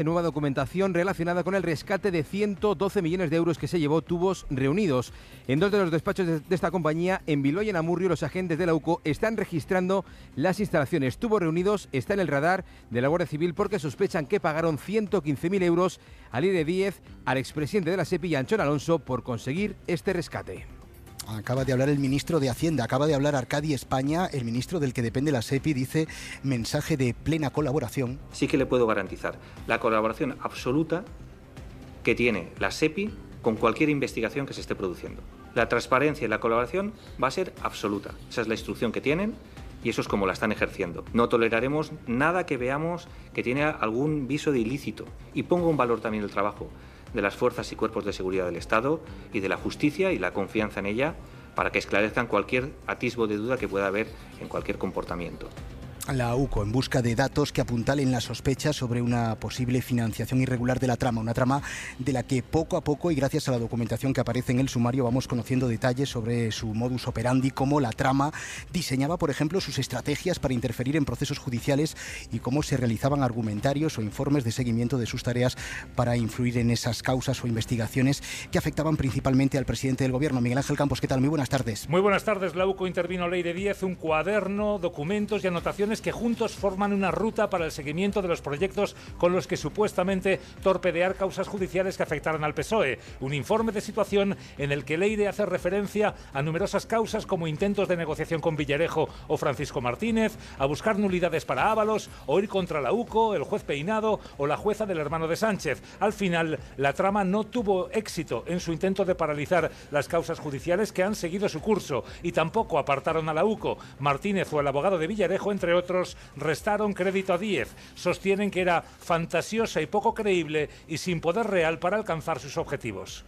Nueva documentación relacionada con el rescate de 112 millones de euros que se llevó Tubos Reunidos. En dos de los despachos de esta compañía, en Bilbao y en Amurrio, los agentes de la UCO están registrando las instalaciones. Tubos Reunidos está en el radar de la Guardia Civil porque sospechan que pagaron 115.000 euros al Leire Díez, al expresidente de la SEPI, Antxon Alonso, por conseguir este rescate. Acaba de hablar el ministro de Hacienda, acaba de hablar Arcadi España, el ministro del que depende la SEPI, dice mensaje de plena colaboración. Sí que le puedo garantizar la colaboración absoluta que tiene la SEPI con cualquier investigación que se esté produciendo. La transparencia y la colaboración va a ser absoluta. Esa es la instrucción que tienen y eso es como la están ejerciendo. No toleraremos nada que veamos que tiene algún viso de ilícito. Y pongo en valor también el trabajo de las fuerzas y cuerpos de seguridad del Estado y de la justicia y la confianza en ella para que esclarezcan cualquier atisbo de duda que pueda haber en cualquier comportamiento. La UCO en busca de datos que apuntalen la sospecha sobre una posible financiación irregular de la trama, una trama de la que poco a poco y gracias a la documentación que aparece en el sumario vamos conociendo detalles sobre su modus operandi, cómo la trama diseñaba, por ejemplo, sus estrategias para interferir en procesos judiciales y cómo se realizaban argumentarios o informes de seguimiento de sus tareas para influir en esas causas o investigaciones que afectaban principalmente al presidente del gobierno. Miguel Ángel Campos, ¿qué tal? Muy buenas tardes. Muy buenas tardes. La UCO intervino Leire Díez, un cuaderno, documentos y anotaciones que juntos forman una ruta para el seguimiento de los proyectos con los que supuestamente torpedear causas judiciales que afectaran al PSOE. Un informe de situación en el que Leire hace referencia a numerosas causas como intentos de negociación con Villarejo o Francisco Martínez, a buscar nulidades para Ábalos o ir contra la UCO, el juez Peinado o la jueza del hermano de Sánchez. Al final, la trama no tuvo éxito en su intento de paralizar las causas judiciales que han seguido su curso y tampoco apartaron a la UCO. Martínez o el abogado de Villarejo, entre otros, restaron crédito a Díez. Sostienen que era fantasiosa y poco creíble y sin poder real para alcanzar sus objetivos.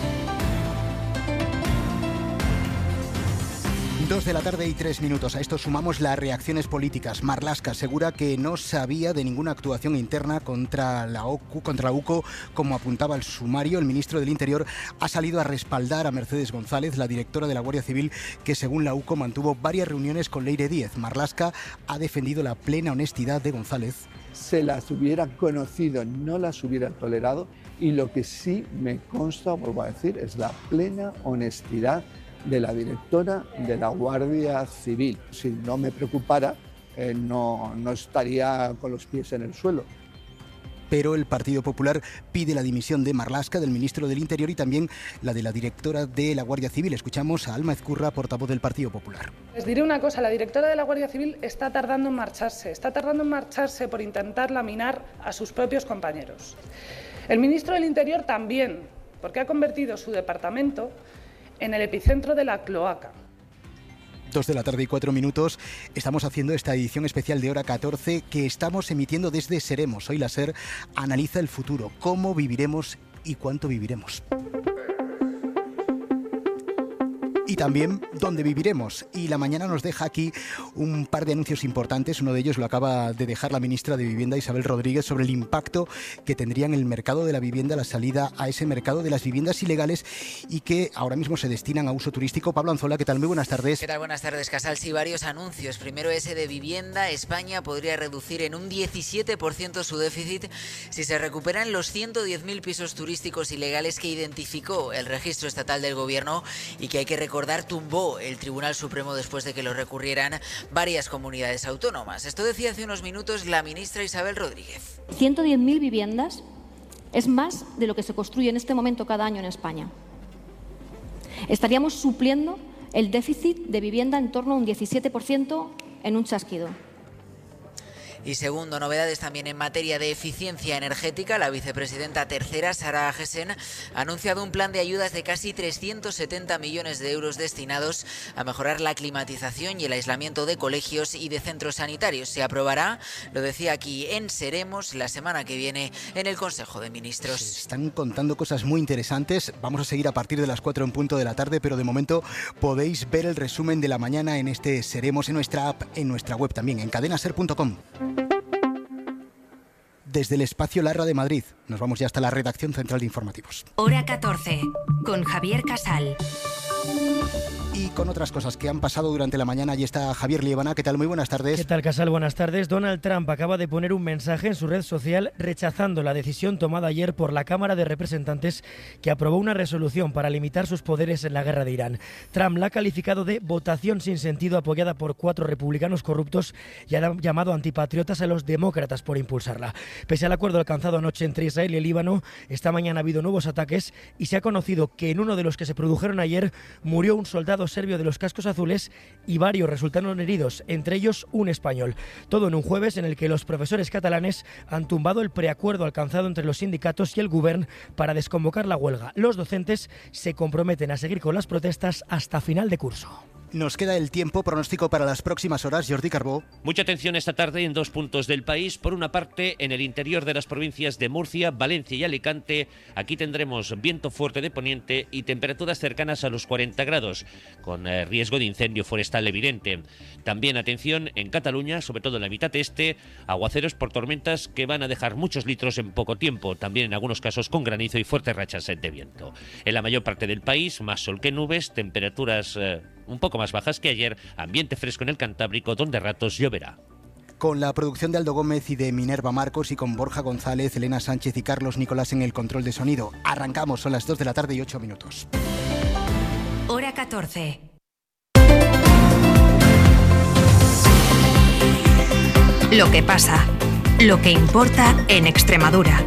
2 de la tarde y 3 minutos. A esto sumamos las reacciones políticas. Marlaska asegura que no sabía de ninguna actuación interna contra la UCO, como apuntaba el sumario. El ministro del Interior ha salido a respaldar a Mercedes González, la directora de la Guardia Civil, que según la UCO mantuvo varias reuniones con Leire Díez. Marlaska ha defendido la plena honestidad de González. Se las hubieran conocido, no las hubieran tolerado, y lo que sí me consta, vuelvo a decir, es la plena honestidad de la directora de la Guardia Civil. Si no me preocupara, no estaría con los pies en el suelo. Pero el Partido Popular pide la dimisión de Marlaska, del ministro del Interior, y también la de la directora de la Guardia Civil. Escuchamos a Alma Ezcurra, portavoz del Partido Popular. Les diré una cosa, la directora de la Guardia Civil está tardando en marcharse por intentar laminar a sus propios compañeros. El ministro del Interior también, porque ha convertido su departamento en el epicentro de la cloaca. 2 de la tarde y 4 minutos. Estamos haciendo esta edición especial de Hora 14 que estamos emitiendo desde Seremos. Hoy la SER analiza el futuro, cómo viviremos y cuánto viviremos. Y también dónde viviremos. Y la mañana nos deja aquí un par de anuncios importantes. Uno de ellos lo acaba de dejar la ministra de Vivienda, Isabel Rodríguez, sobre el impacto que tendría en el mercado de la vivienda la salida a ese mercado de las viviendas ilegales y que ahora mismo se destinan a uso turístico. Pablo Anzola, ¿qué tal? Muy buenas tardes. ¿Qué tal? Buenas tardes, Casal. Sí, varios anuncios. Primero ese de vivienda. España podría reducir en un 17% su déficit si se recuperan los 110.000 pisos turísticos ilegales que identificó el Registro Estatal del Gobierno y que hay que recordar tumbó el Tribunal Supremo después de que lo recurrieran varias comunidades autónomas. Esto decía hace unos minutos la ministra Isabel Rodríguez. 110.000 viviendas es más de lo que se construye en este momento cada año en España. Estaríamos supliendo el déficit de vivienda en torno a un 17% en un chasquido. Y segundo, novedades también en materia de eficiencia energética. La vicepresidenta tercera, Sara Agesen, ha anunciado un plan de ayudas de casi 370 millones de euros destinados a mejorar la climatización y el aislamiento de colegios y de centros sanitarios. Se aprobará, lo decía aquí en Seremos, la semana que viene en el Consejo de Ministros. Se están contando cosas muy interesantes. Vamos a seguir a partir de las 4 en punto de la tarde, pero de momento podéis ver el resumen de la mañana en este Seremos, en nuestra app, en nuestra web también, en cadenaser.com. Desde el espacio Larra de Madrid, nos vamos ya hasta la redacción central de informativos. Hora 14, con Javier Casal. Y con otras cosas que han pasado durante la mañana, allí está Javier Liébana. ¿Qué tal? Muy buenas tardes. ¿Qué tal, Casal? Buenas tardes. Donald Trump acaba de poner un mensaje en su red social rechazando la decisión tomada ayer por la Cámara de Representantes, que aprobó una resolución para limitar sus poderes en la guerra de Irán. Trump la ha calificado de votación sin sentido, apoyada por 4 republicanos corruptos, y ha llamado antipatriotas a los demócratas por impulsarla. Pese al acuerdo alcanzado anoche entre Israel y el Líbano, esta mañana ha habido nuevos ataques y se ha conocido que en uno de los que se produjeron ayer murió un soldado serbio de los cascos azules y varios resultaron heridos, entre ellos un español. Todo en un jueves en el que los profesores catalanes han tumbado el preacuerdo alcanzado entre los sindicatos y el Govern para desconvocar la huelga. Los docentes se comprometen a seguir con las protestas hasta final de curso. Nos queda el tiempo. Pronóstico para las próximas horas, Jordi Carbó. Mucha atención esta tarde en 2 puntos del país. Por una parte, en el interior de las provincias de Murcia, Valencia y Alicante. Aquí tendremos viento fuerte de poniente y temperaturas cercanas a los 40 grados, con riesgo de incendio forestal evidente. También atención en Cataluña, sobre todo en la mitad este, aguaceros por tormentas que van a dejar muchos litros en poco tiempo, también en algunos casos con granizo y fuertes rachas de viento. En la mayor parte del país, más sol que nubes, temperaturas un poco más bajas que ayer, ambiente fresco en el Cantábrico, donde a ratos lloverá. Con la producción de Aldo Gómez y de Minerva Marcos, y con Borja González, Elena Sánchez y Carlos Nicolás en el control de sonido. Arrancamos, son las 2 de la tarde y 8 minutos. Hora 14. Lo que pasa, lo que importa en Extremadura.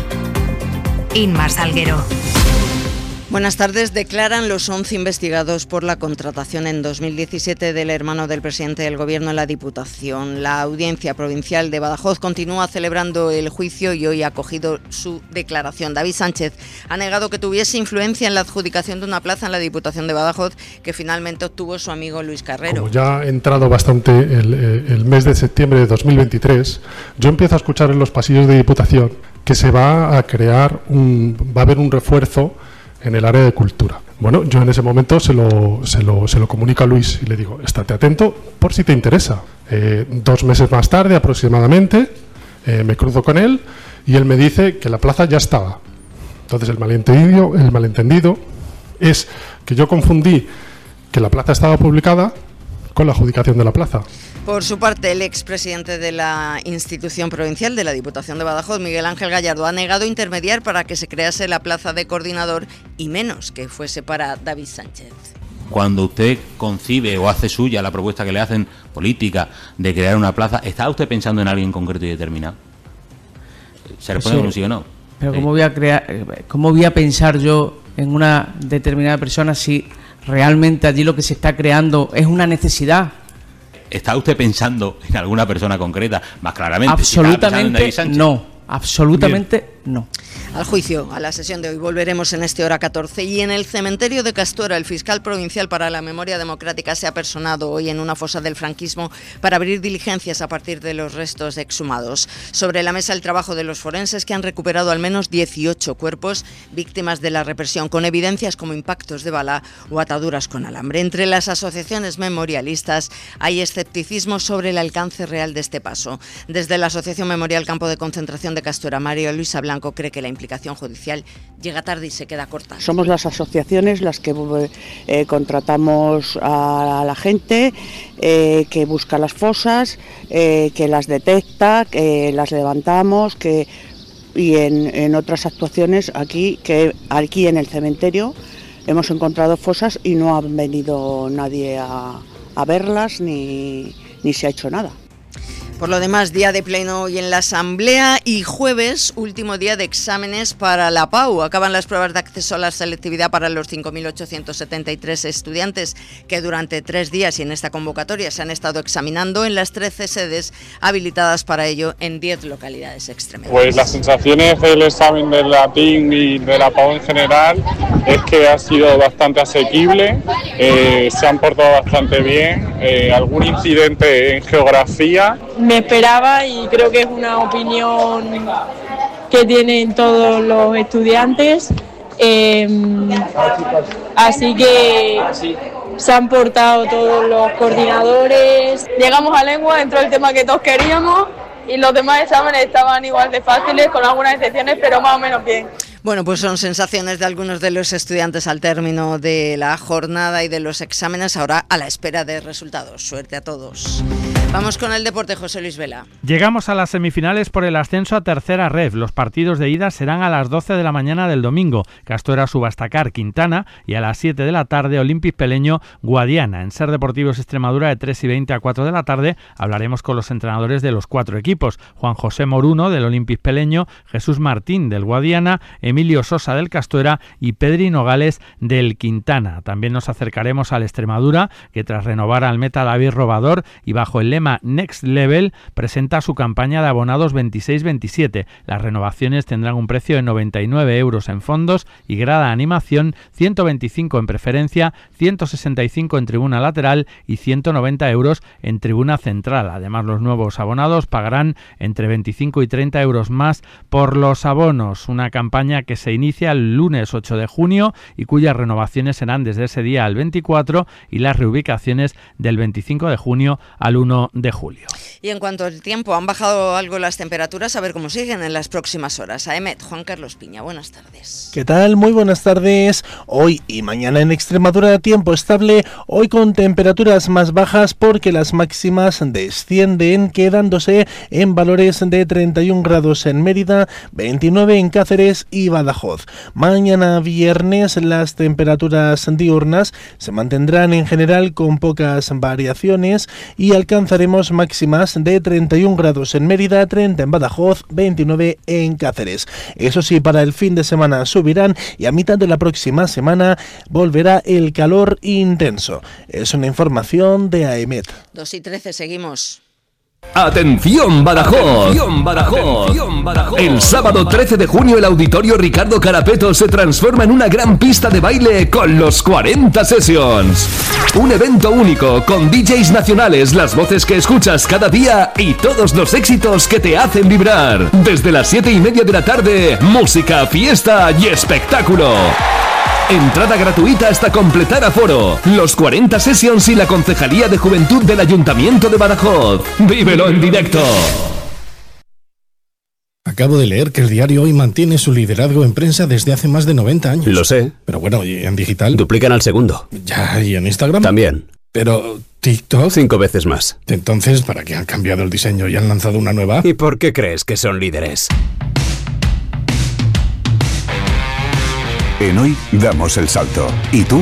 Inma Salguero. Buenas tardes. Declaran los 11 investigados por la contratación en 2017 del hermano del presidente del Gobierno en la Diputación. La Audiencia Provincial de Badajoz continúa celebrando el juicio y hoy ha acogido su declaración. David Sánchez ha negado que tuviese influencia en la adjudicación de una plaza en la Diputación de Badajoz que finalmente obtuvo su amigo Luis Carrero. Como ya ha entrado bastante el mes de septiembre de 2023, yo empiezo a escuchar en los pasillos de Diputación que se va a crear va a haber un refuerzo en el área de cultura. Bueno, yo en ese momento se lo comunico a Luis y le digo, estate atento por si te interesa. 2 meses más tarde aproximadamente me cruzo con él y él me dice que la plaza ya estaba. Entonces el malentendido es que yo confundí que la plaza estaba publicada con la adjudicación de la plaza. Por su parte, el expresidente de la institución provincial de la Diputación de Badajoz, Miguel Ángel Gallardo, ha negado intermediar para que se crease la plaza de coordinador y menos que fuese para David Sánchez. Cuando usted concibe o hace suya la propuesta que le hacen política de crear una plaza, ¿está usted pensando en alguien concreto y determinado? ¿Se responde con un sí o no? Pero ¿cómo voy a pensar yo en una determinada persona si realmente allí lo que se está creando es una necesidad? ¿Está usted pensando en alguna persona concreta? Más claramente. Absolutamente si no. Absolutamente bien. No. Al juicio, a la sesión de hoy volveremos en este hora 14. Y en el cementerio de Castora, el fiscal provincial para la memoria democrática se ha personado hoy en una fosa del franquismo para abrir diligencias a partir de los restos exhumados. Sobre la mesa el trabajo de los forenses, que han recuperado al menos 18 cuerpos víctimas de la represión, con evidencias como impactos de bala o ataduras con alambre. Entre las asociaciones memorialistas hay escepticismo sobre el alcance real de este paso. Desde la Asociación Memorial Campo de Concentración de Castora, María Luisa Blanco cree que la implicación judicial llega tarde y se queda corta. Somos las asociaciones las que contratamos a la gente que busca las fosas, que las detecta, que las levantamos, y en otras actuaciones aquí en el cementerio hemos encontrado fosas y no ha venido nadie a verlas ni se ha hecho nada. Por lo demás, día de pleno hoy en la Asamblea y jueves, último día de exámenes para la PAU. Acaban las pruebas de acceso a la selectividad para los 5.873 estudiantes que durante 3 días y en esta convocatoria se han estado examinando en las 13 sedes habilitadas para ello en 10 localidades extremeñas. Pues las sensaciones del examen del latín y de la PAU en general es que ha sido bastante asequible, se han portado bastante bien, algún incidente en geografía. Me esperaba y creo que es una opinión que tienen todos los estudiantes, así que se han portado todos los coordinadores. Llegamos a lengua, entró el tema que todos queríamos y los demás exámenes estaban igual de fáciles, con algunas excepciones, pero más o menos bien. Bueno, pues son sensaciones de algunos de los estudiantes al término de la jornada y de los exámenes, ahora a la espera de resultados. Suerte a todos. Vamos con el deporte, José Luis Vela. Llegamos a las semifinales por el ascenso a tercera ref. Los partidos de ida serán a las 12 de la mañana del domingo. Castora Subastacar Quintana y a las 7 de la tarde Olympic Peleño Guadiana. En Ser Deportivos Extremadura de 3:20 a 4 de la tarde hablaremos con los entrenadores de los 4 equipos. Juan José Moruno del Olympic Peleño, Jesús Martín del Guadiana, Emilio Sosa del Castora y Pedri Nogales del Quintana. También nos acercaremos al Extremadura, que tras renovar al meta David Robador y bajo el lema Next Level presenta su campaña de abonados 26-27. Las renovaciones tendrán un precio de 99 euros en fondos y grada animación, 125 en preferencia, 165 en tribuna lateral y 190 euros en tribuna central. Además, los nuevos abonados pagarán entre 25 y 30 euros más por los abonos. Una campaña que se inicia el lunes 8 de junio y cuyas renovaciones serán desde ese día al 24 y las reubicaciones del 25 de junio al 1 de julio. Y en cuanto al tiempo, han bajado algo las temperaturas, a ver cómo siguen en las próximas horas. AEMET, Juan Carlos Piña, buenas tardes. ¿Qué tal? Muy buenas tardes. Hoy y mañana en Extremadura tiempo estable, hoy con temperaturas más bajas porque las máximas descienden, quedándose en valores de 31 grados en Mérida, 29 en Cáceres y Badajoz. Mañana viernes las temperaturas diurnas se mantendrán en general con pocas variaciones y alcanzaremos máximas de 31 grados en Mérida, 30 en Badajoz, 29 en Cáceres. Eso sí, para el fin de semana subirán y a mitad de la próxima semana volverá el calor intenso. Es una información de AEMET. 2:13, seguimos. ¡Atención Badajoz! ¡Atención Badajoz! ¡Atención Badajoz! El sábado 13 de junio el Auditorio Ricardo Carapeto se transforma en una gran pista de baile con los 40 Sessions. Un evento único con DJs nacionales, las voces que escuchas cada día y todos los éxitos que te hacen vibrar. Desde las 7:30 de la tarde, música, fiesta y espectáculo. Entrada gratuita hasta completar aforo. Los 40 Sessions y la Concejalía de Juventud del Ayuntamiento de Badajoz. ¡Vívelo en directo! Acabo de leer que el diario Hoy mantiene su liderazgo en prensa desde hace más de 90 años. Lo sé. Pero bueno, ¿y en digital? Duplican al segundo. Ya, ¿y en Instagram? También. Pero TikTok... 5 veces más. Entonces, ¿para qué han cambiado el diseño y han lanzado una nueva? ¿Y por qué crees que son líderes? En Hoy damos el salto. ¿Y tú?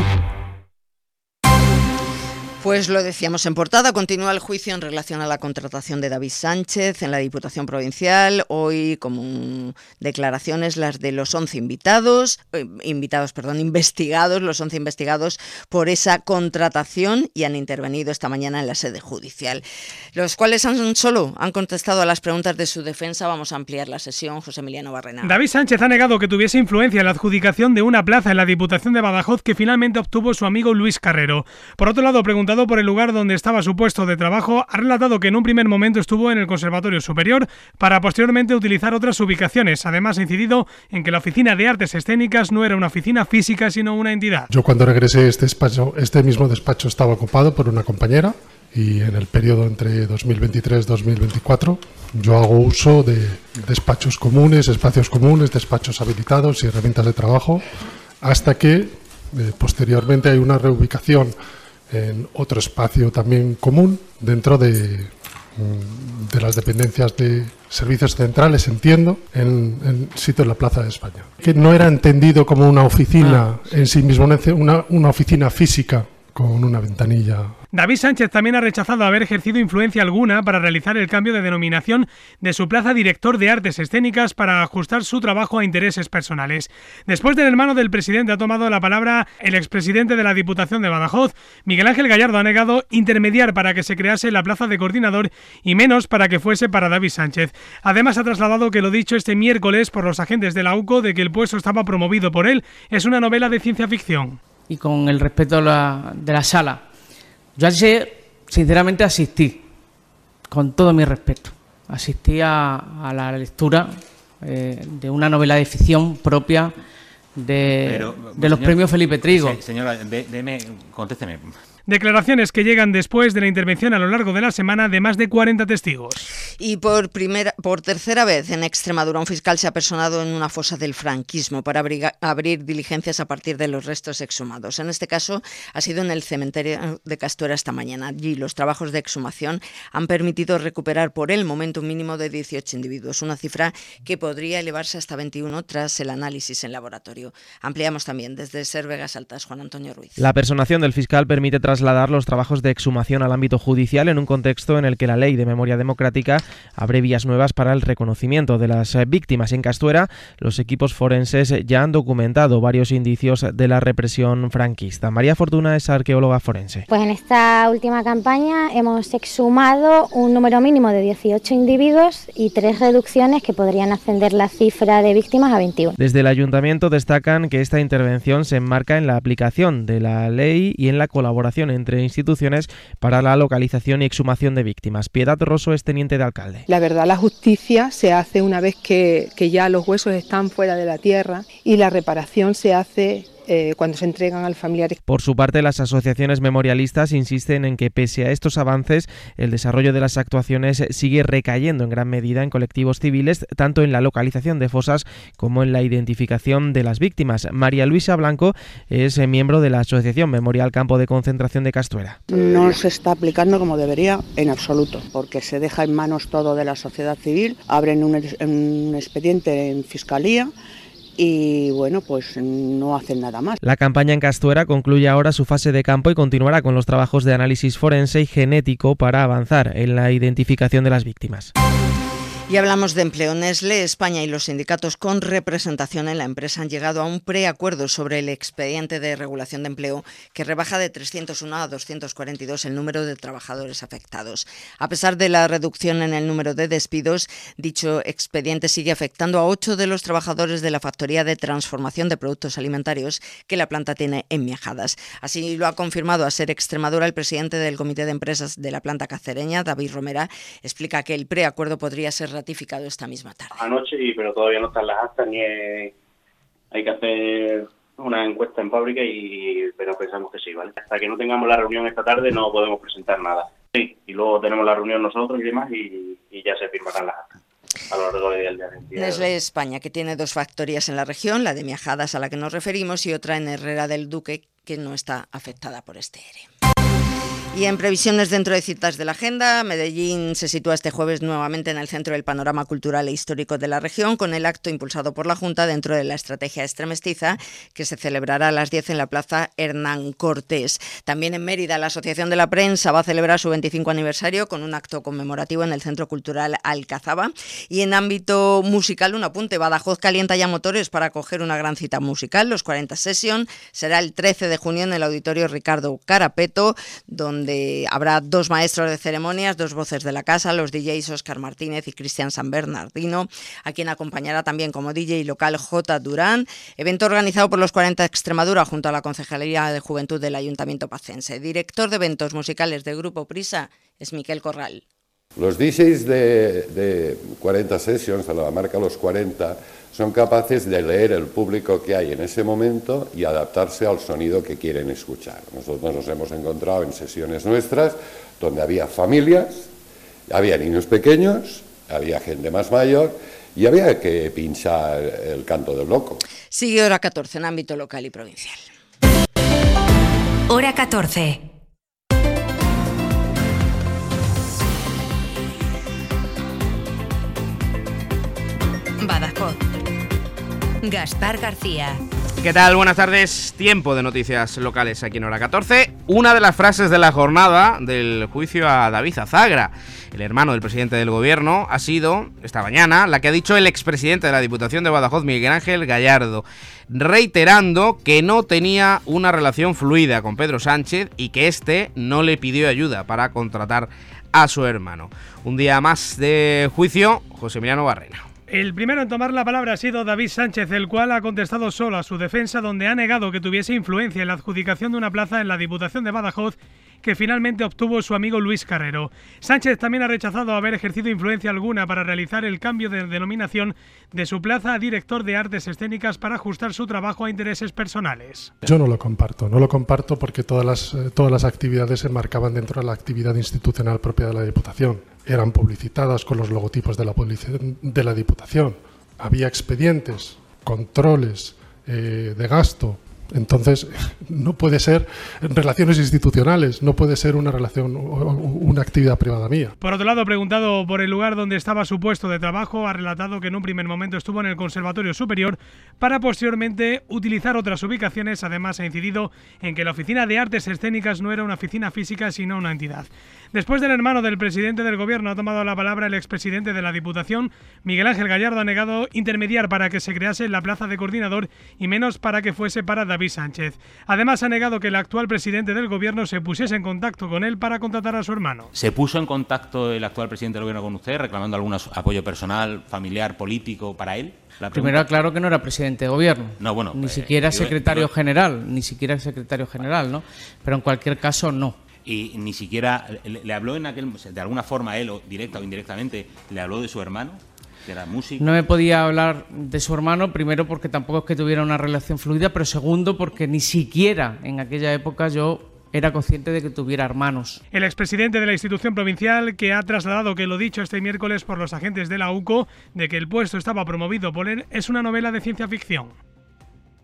Pues lo decíamos en portada, continúa el juicio en relación a la contratación de David Sánchez en la Diputación Provincial. Hoy, como declaraciones, las de los 11 investigados, los 11 investigados por esa contratación y han intervenido esta mañana en la sede judicial. Los cuales solo han contestado a las preguntas de su defensa. Vamos a ampliar la sesión. José Emiliano Barrena. David Sánchez ha negado que tuviese influencia en la adjudicación de una plaza en la Diputación de Badajoz que finalmente obtuvo su amigo Luis Carrero. Por otro lado, preguntado por el lugar donde estaba su puesto de trabajo, ha relatado que en un primer momento estuvo en el Conservatorio Superior para posteriormente utilizar otras ubicaciones. Además, ha incidido en que la Oficina de Artes Escénicas no era una oficina física, sino una entidad. Yo cuando regresé este mismo despacho estaba ocupado por una compañera y en el periodo entre 2023 y 2024 yo hago uso de despachos comunes, espacios comunes, despachos habilitados y herramientas de trabajo hasta que posteriormente hay una reubicación en otro espacio también común dentro de las dependencias de servicios centrales, entiendo, en sitio en la Plaza de España. Que no era entendido como una oficina en sí mismo, una oficina física con una ventanilla. David Sánchez también ha rechazado haber ejercido influencia alguna para realizar el cambio de denominación de su plaza director de Artes Escénicas para ajustar su trabajo a intereses personales. Después del hermano del presidente ha tomado la palabra el expresidente de la Diputación de Badajoz. Miguel Ángel Gallardo ha negado intermediar para que se crease la plaza de coordinador y menos para que fuese para David Sánchez. Además ha trasladado que lo dicho este miércoles por los agentes de la UCO de que el puesto estaba promovido por él es una novela de ciencia ficción. Y con el respeto de la sala. Yo ayer, sinceramente, asistí, con todo mi respeto. Asistí a la lectura de una novela de ficción propia de los premios Felipe Trigo. Señora, contésteme. Declaraciones que llegan después de la intervención a lo largo de la semana de más de 40 testigos. Y por tercera vez en Extremadura, un fiscal se ha personado en una fosa del franquismo para abrir diligencias a partir de los restos exhumados. En este caso ha sido en el cementerio de Castuera esta mañana. Allí los trabajos de exhumación han permitido recuperar por el momento un mínimo de 18 individuos, una cifra que podría elevarse hasta 21 tras el análisis en laboratorio. Ampliamos también desde Ser Vegas Altas, Juan Antonio Ruiz. La personación del fiscal permite trasladar los trabajos de exhumación al ámbito judicial en un contexto en el que la Ley de Memoria Democrática abre vías nuevas para el reconocimiento de las víctimas. En Castuera, los equipos forenses ya han documentado varios indicios de la represión franquista. María Fortuna es arqueóloga forense. Pues en esta última campaña hemos exhumado un número mínimo de 18 individuos y 3 reducciones que podrían ascender la cifra de víctimas a 21. Desde el ayuntamiento destacan que esta intervención se enmarca en la aplicación de la ley y en la colaboración entre instituciones para la localización y exhumación de víctimas. Piedad Rosso es teniente de alcalde. La verdad, la justicia se hace una vez que ya los huesos están fuera de la tierra, y la reparación se hace cuando se entregan al familiar. Por su parte, las asociaciones memorialistas insisten en que pese a estos avances, el desarrollo de las actuaciones sigue recayendo en gran medida en colectivos civiles, tanto en la localización de fosas como en la identificación de las víctimas. María Luisa Blanco es miembro de la Asociación Memorial Campo de Concentración de Castuera. No se está aplicando como debería en absoluto, porque se deja en manos todo de la sociedad civil, abren un expediente en Fiscalía y bueno, pues no hacen nada más. La campaña en Castuera concluye ahora su fase de campo y continuará con los trabajos de análisis forense y genético para avanzar en la identificación de las víctimas. Y hablamos de empleo. Nestlé España y los sindicatos con representación en la empresa han llegado a un preacuerdo sobre el expediente de regulación de empleo que rebaja de 301 a 242 el número de trabajadores afectados. A pesar de la reducción en el número de despidos, dicho expediente sigue afectando a 8 de los trabajadores de la factoría de transformación de productos alimentarios que la planta tiene en Miajadas. Así lo ha confirmado a Ser Extremadura el presidente del Comité de Empresas de la planta cacereña, David Romera. Explica que el preacuerdo podría ser ratificado esta misma tarde. Anoche, pero todavía no están las actas ni hay que hacer una encuesta en fábrica, pero pensamos que sí, ¿vale? Hasta que no tengamos la reunión esta tarde no podemos presentar nada. Sí, y luego tenemos la reunión nosotros y demás y ya se firmarán las actas a lo largo del día. Nestlé España, que tiene 2 factorías en la región, la de Miajadas a la que nos referimos y otra en Herrera del Duque, que no está afectada por este ERE. Y en previsiones dentro de citas de la agenda, Medellín se sitúa este jueves nuevamente en el centro del panorama cultural e histórico de la región, con el acto impulsado por la Junta dentro de la estrategia Extremestiza, que se celebrará a las 10 en la plaza Hernán Cortés. También en Mérida, la Asociación de la Prensa va a celebrar su 25 aniversario con un acto conmemorativo en el Centro Cultural Alcazaba. Y en ámbito musical, un apunte: Badajoz calienta ya motores para acoger una gran cita musical. Los 40 Session será el 13 de junio en el Auditorio Ricardo Carapeto, donde habrá 2 maestros de ceremonias, 2 voces de la casa, los DJs Óscar Martínez y Cristian San Bernardino, a quien acompañará también como DJ local J. Durán. Evento organizado por los 40 Extremadura junto a la Concejalía de Juventud del Ayuntamiento Pacense. Director de eventos musicales del Grupo Prisa es Miquel Corral. Los DJs de 40 Sessions, de la marca Los 40, son capaces de leer el público que hay en ese momento y adaptarse al sonido que quieren escuchar. Nosotros nos hemos encontrado en sesiones nuestras donde había familias, había niños pequeños, había gente más mayor y había que pinchar el canto del loco. Sigue Hora 14 en ámbito local y provincial. Hora 14. Badajoz. Gaspar García. ¿Qué tal? Buenas tardes. Tiempo de noticias locales aquí en Hora 14. Una de las frases de la jornada del juicio a David Azagra, el hermano del presidente del gobierno, ha sido, esta mañana, la que ha dicho el expresidente de la Diputación de Badajoz, Miguel Ángel Gallardo, reiterando que no tenía una relación fluida con Pedro Sánchez y que éste no le pidió ayuda para contratar a su hermano. Un día más de juicio, José Emiliano Barrena. El primero en tomar la palabra ha sido David Sánchez, el cual ha contestado solo a su defensa, donde ha negado que tuviese influencia en la adjudicación de una plaza en la Diputación de Badajoz que finalmente obtuvo su amigo Luis Carrero. Sánchez también ha rechazado haber ejercido influencia alguna para realizar el cambio de denominación de su plaza a director de artes escénicas para ajustar su trabajo a intereses personales. Yo no lo comparto porque todas las actividades se marcaban dentro de la actividad institucional propia de la Diputación. Eran publicitadas con los logotipos de la Diputación. Había expedientes, controles de gasto. Entonces, no puede ser relaciones institucionales, no puede ser una relación, una actividad privada mía. Por otro lado, preguntado por el lugar donde estaba su puesto de trabajo, ha relatado que en un primer momento estuvo en el Conservatorio Superior para posteriormente utilizar otras ubicaciones. Además, ha incidido en que la Oficina de Artes Escénicas no era una oficina física, sino una entidad. Después del hermano del presidente del Gobierno, ha tomado la palabra el expresidente de la Diputación. Miguel Ángel Gallardo ha negado intermediar para que se crease la plaza de coordinador y menos para que fuese para David Sánchez. Además, ha negado que el actual presidente del Gobierno se pusiese en contacto con él para contratar a su hermano. ¿Se puso en contacto el actual presidente del Gobierno con usted, reclamando algún apoyo personal, familiar, político para él? Primero aclaro que no era presidente de Gobierno, no, bueno, ni siquiera secretario general, ¿no? Pero en cualquier caso no. Y ni siquiera le habló de alguna forma él, o directa o indirectamente, le habló de su hermano, que era músico. No me podía hablar de su hermano, primero porque tampoco es que tuviera una relación fluida, pero segundo porque ni siquiera en aquella época yo era consciente de que tuviera hermanos. El expresidente de la institución provincial, que ha trasladado que lo dicho este miércoles por los agentes de la UCO, de que el puesto estaba promovido por él, es una novela de ciencia ficción.